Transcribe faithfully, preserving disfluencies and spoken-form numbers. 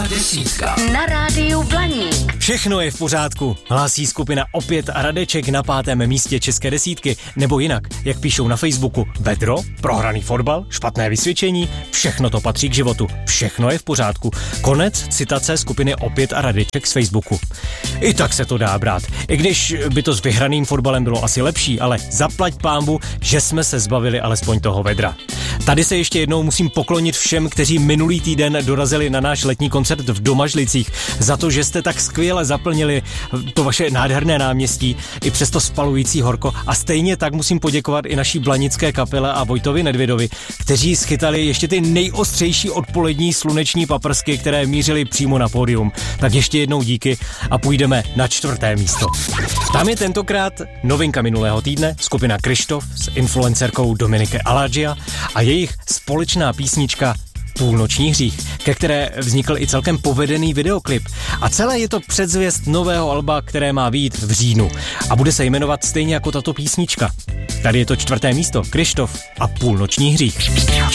desítka. Na rádiu Blaník. Všechno je v pořádku, hlásí skupina Opět a Radeček na pátém místě české desítky, nebo jinak, jak píšou na Facebooku, vedro, prohraný fotbal, špatné vysvědčení, všechno to patří k životu, všechno je v pořádku. Konec citace skupiny Opět a Radeček z Facebooku. I tak se to dá brát, i když by to s vyhraným fotbalem bylo asi lepší, ale zaplať pánbu, že jsme se zbavili alespoň toho vedra. Tady se ještě jednou musím poklonit všem, kteří minulý týden dorazili na náš letní koncert v Domažlicích, za to, že jste tak skvěle zaplnili to vaše nádherné náměstí i přes to spalující horko, a stejně tak musím poděkovat i naší blanické kapele a Vojtovi Nedvědovi, kteří schytali ještě ty nejostřejší odpolední sluneční paprsky, které mířily přímo na pódium. Tak ještě jednou díky a půjdeme na čtvrté místo. Tam je tentokrát novinka minulého týdne, skupina Kryštof s influencerkou Dominike Aladžia a jejich společná písnička Půlnoční hřích, ke které vznikl i celkem povedený videoklip. A celé je to předzvěst nového alba, které má vyjít v říjnu. A bude se jmenovat stejně jako tato písnička. Tady je to čtvrté místo, Kryštof a Půlnoční hřích.